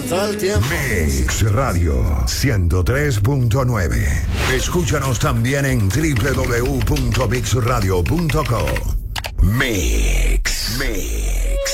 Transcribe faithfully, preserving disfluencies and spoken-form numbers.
todo el tiempo. Mix Radio ciento tres punto nueve. Escúchanos también en doble u doble u doble u punto mix radio punto com. Mix. Mix.